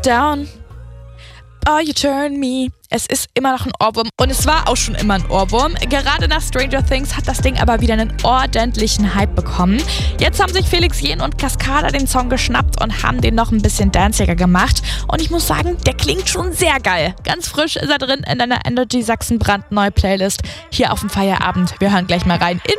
down. Oh, you turn me. Es ist immer noch ein Ohrwurm und es war auch schon immer ein Ohrwurm. Gerade nach Stranger Things hat das Ding aber wieder einen ordentlichen Hype bekommen. Jetzt haben sich Felix Jähn und Cascada den Song geschnappt und haben den noch ein bisschen danciger gemacht. Und ich muss sagen, der klingt schon sehr geil. Ganz frisch ist er drin in deiner Energy Sachsen brandneue Playlist hier auf dem Feierabend. Wir hören gleich mal rein in